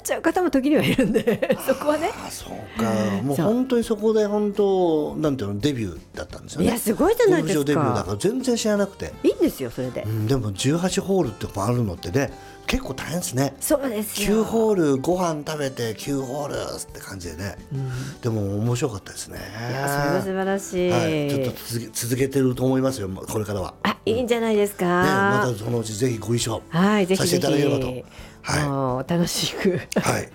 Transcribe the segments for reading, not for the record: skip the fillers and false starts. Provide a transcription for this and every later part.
ちゃう方も時にはいるんでそこはね。 そうか、もう本当にそこで本当なんていうのデビューだったんですよね。 いやすごいじゃないですか。 ゴルフ場デビューだから全然知らなくて。 いいんですよそれで、 でも18ホールってもあるのってね結構大変ですね。 そうですよ。 9ホールご飯食べて9ホールって感じでね、でも面白かったですね。 いやそれは素晴らしい、 はい、ちょっと続けてると思いますよこれからは。 いいんじゃないですか、 またそのうちぜひご一緒はい、ぜさひぜひせていただければと。 もう楽しくはい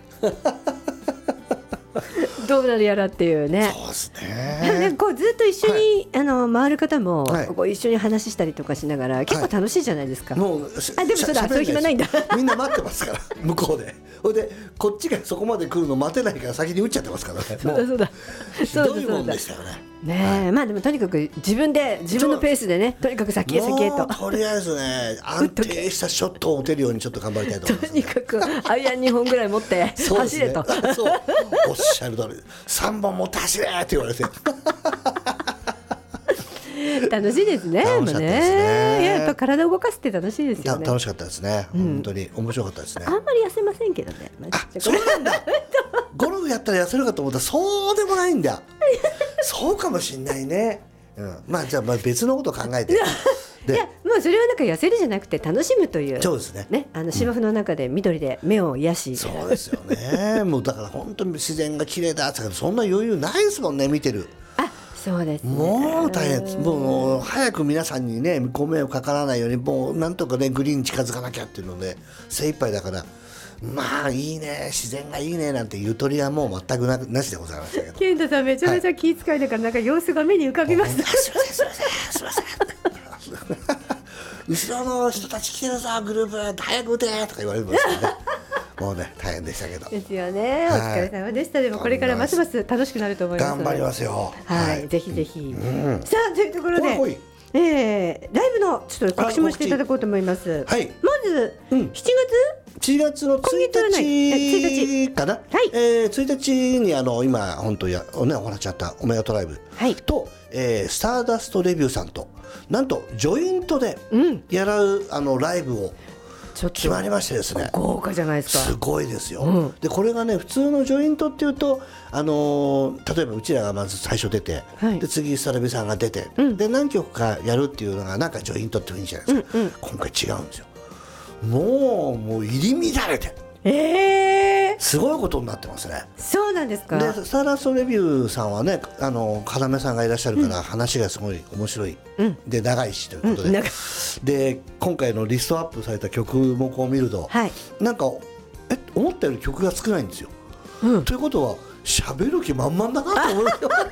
どうなるやらっていうね。 そうですでね。 こうずっと一緒に、回る方も、 はいこう一緒に話したりとかしながら結構楽しいじゃないですか、 もうでもそうだそういう暇ないんだみんな待ってますから向こうで。ほいでこっちがそこまで来るの待てないから先に打っちゃってますからね。 そうだそうだひどいもんでしたよね。 ねえ、まあでもとにかく自分のペースでね、とにかく先へ先へともうとりあえずね安定したショットを打てるようにちょっと頑張りたいと思います、 とにかくアイアン2本ぐらい持ってそうですね走れとそうおっしゃる通り3本持って走れって言われて楽しいですね。 楽しかったですねいややっぱ体を動かすって楽しいですよね。 楽しかったですね、本当に面白かったですね。 あんまり痩せませんけどね。 そうなんだゴルフやったら痩せるかと思ったらそうでもないんだそうかもしんないね、まあじゃあ別のことを考えていやもうそれはなんか痩せるじゃなくて楽しむという。 そうですね。 芝生の中で緑で目を癒し、 そうですよねもうだから本当に自然が綺麗だって言ったけどそんな余裕ないですもんね見てる。 そうですね、 もう大変です。もう早く皆さんにねご迷惑かからないようにもうなんとかねグリーンに近づかなきゃっていうので精一杯だから、まあいいね自然がいいねなんてゆとりはもう全くなしでございましたけど。 健太さんめちゃめちゃ気遣いだから、なんか様子が目に浮かびます。 すいませんすいません後ろの人たち来てるぞグループ早く打てとか言われるんですけどねもうね大変でしたけど。 ですよね。お疲れ様でした。でもこれからますます楽しくなると思います。 頑張りますよ。 はい、ぜひぜひ。さあというところで、 ほいライブのちょっと告知もしていただこうと思います。 はい。 まず7月 7月の1日かな、1日に今本当お話しあったオメガトライブと、スターダストレビューさんとなんとジョイントでやらうライブを決まりましてですね、 豪華じゃないですか。 すごいですよ、でこれがね普通のジョイントっていうと例えばうちらがまず最初出て、で次スタレビさんが出て、で何曲かやるっていうのがなんかジョイントって雰囲気じゃないですか、今回違うんですよ。もう入り乱れてすごいことになってますね。 そうなんですか。 でスターダストレビューさんはね要さんがいらっしゃるから話がすごい面白い、で長いしということで、で今回のリストアップされた曲もこう見ると、なんか思ったより曲が少ないんですよ、ということは喋る気満々だなと思う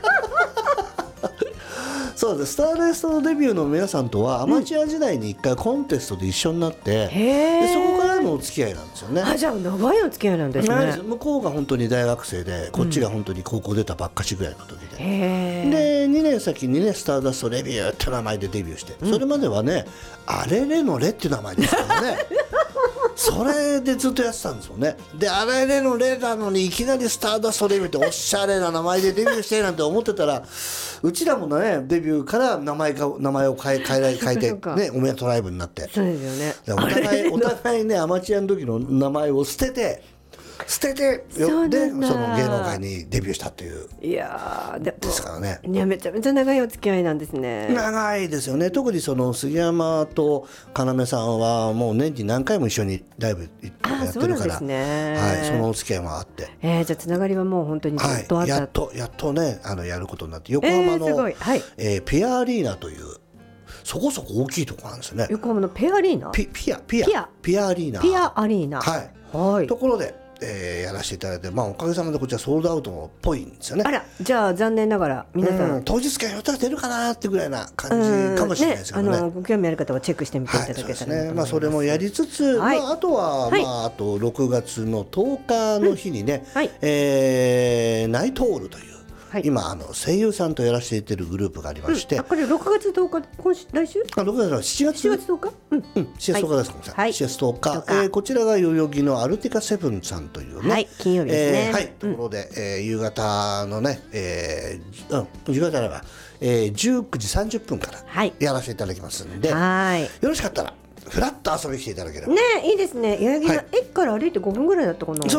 そうです。スターダストデビューの皆さんとはアマチュア時代に1回コンテストで一緒になって、でそこからのお付き合いなんですよね。 じゃあ長いお付き合いなんですね。 向こうが本当に大学生でこっちが本当に高校出たばっかしぐらいの時で、で2年先にねスターダストレビューって名前でデビューして、それまではねあれれのれっていう名前ですからねそれでずっとやってたんですよね。であれれのれなのにいきなりスターダストレビューっておしゃれな名前でデビューしてなんて思ってたらうちらもねデビューから名前を変えてねオメガトライブになって、 そうですよね。 お互いねアマチュアの時の名前を捨ててでその芸能界にデビューしたっていうですからね。 いやめちゃめちゃ長いお付き合いなんですね。 長いですよね。特にその杉山と要さんはもう年に何回も一緒にライブやってるから、そのお付き合いもあって、 じゃあつながりはもう本当にずっとあった、 やっとねやることになって、横浜の、ピアアリーナというそこそこ大きいところなんですよね。 横浜のペアアリーナ、 ピアアリーナ、ところでやらせていただいて、おかげさまでこちらソールドアウトっぽいんですよね。 じゃあ残念ながら皆さん、 当日券ひょっとしたら出るかなってぐらいな感じかもしれないですけどね。 ご興味ある方はチェックしてみていただけたらと思います。 そうですね。それもやりつつ、あとは、あと6月の10日の日にね、ナイトオールという今声優さんとやらせていただいているグループがありまして、 これ6月10日来週 6月の7月 10日 7月10日ですか、7月10日、こちらが代々木のアルティカセブンさんというね、 金曜日ですね、 ところで夕方のね夕方なら19時30分からやらせていただきますので、よろしかったらフラッと遊びに来ていただければ。 いいですね。代々木の駅から歩いて5分ぐらいだったかな。